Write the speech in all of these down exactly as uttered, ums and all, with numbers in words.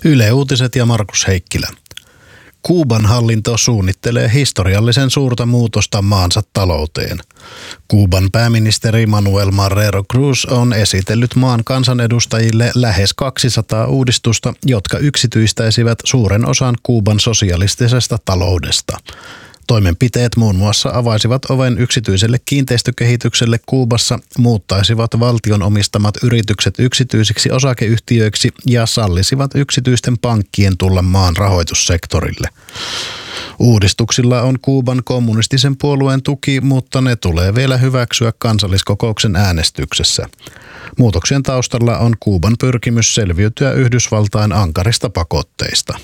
Yle Uutiset ja Markus Heikkilä. Kuuban hallinto suunnittelee historiallisen suurta muutosta maansa talouteen. Kuuban pääministeri Manuel Marrero Cruz on esitellyt maan kansanedustajille lähes kaksisataa uudistusta, jotka yksityistäisivät suuren osan Kuuban sosialistisesta taloudesta. Toimenpiteet muun muassa avaisivat oven yksityiselle kiinteistökehitykselle Kuubassa, muuttaisivat valtion omistamat yritykset yksityisiksi osakeyhtiöiksi ja sallisivat yksityisten pankkien tulla maan rahoitussektorille. Uudistuksilla on Kuuban kommunistisen puolueen tuki, mutta ne tulee vielä hyväksyä kansalliskokouksen äänestyksessä. Muutoksien taustalla on Kuuban pyrkimys selviytyä Yhdysvaltain ankarista pakotteista.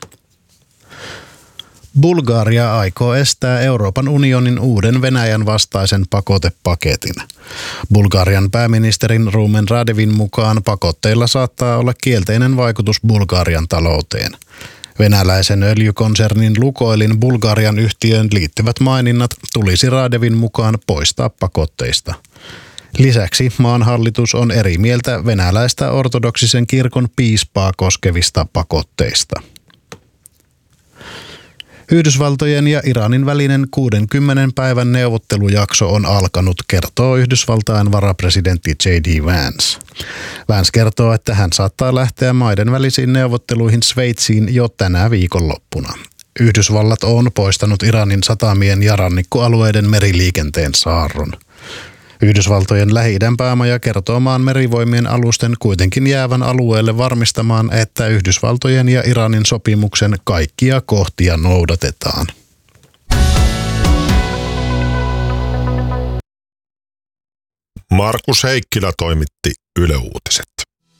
Bulgaria aikoo estää Euroopan unionin uuden Venäjän vastaisen pakotepaketin. Bulgarian pääministerin Rumen Radevin mukaan pakotteilla saattaa olla kielteinen vaikutus Bulgarian talouteen. Venäläisen öljykonsernin Lukoilin Bulgarian yhtiöön liittyvät maininnat tulisi Radevin mukaan poistaa pakotteista. Lisäksi maan hallitus on eri mieltä venäläistä ortodoksisen kirkon piispaa koskevista pakotteista. Yhdysvaltojen ja Iranin välinen kuudenkymmenen päivän neuvottelujakso on alkanut, kertoo Yhdysvaltain varapresidentti J D Vance. Vance kertoo, että hän saattaa lähteä maiden välisiin neuvotteluihin Sveitsiin jo tänä viikonloppuna. Yhdysvallat on poistanut Iranin satamien ja rannikkoalueiden meriliikenteen saarron. Yhdysvaltojen Lähi-idän päämaja kertoo maan merivoimien alusten kuitenkin jäävän alueelle varmistamaan, että Yhdysvaltojen ja Iranin sopimuksen kaikkia kohtia noudatetaan. Markus Heikkilä toimitti Yle Uutiset.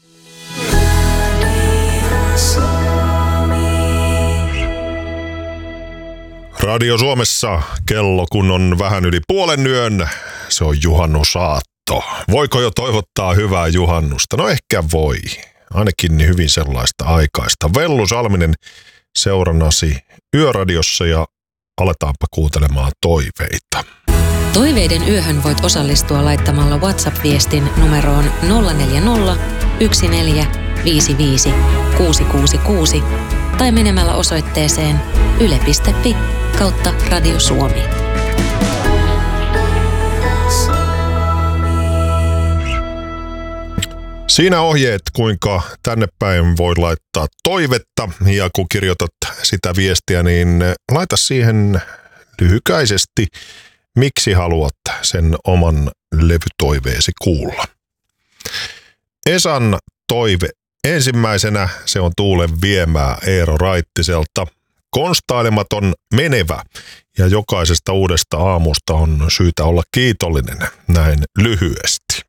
Radio Suomessa kello kun on vähän yli puolen yön, se on juhannusaatto. Voiko jo toivottaa hyvää juhannusta? No ehkä voi. Ainakin hyvin sellaista aikaista. Vellu Salminen seurannasi Yöradiossa ja aletaanpa kuuntelemaan toiveita. Toiveiden yöhön voit osallistua laittamalla WhatsApp-viestin numeroon nolla neljä nolla, yksi neljä, viisi viisi, kuusi kuusi kuusi tai menemällä osoitteeseen yle piste fi kautta Radio Suomi. Siinä ohjeet, kuinka tänne päin voi laittaa toivetta, ja kun kirjoitat sitä viestiä, niin laita siihen lyhykäisesti, miksi haluat sen oman levytoiveesi kuulla. Esan toive ensimmäisenä, se on Tuulen viemää Eero Raittiselta. Konstailematon menevä ja jokaisesta uudesta aamusta on syytä olla kiitollinen, näin lyhyesti.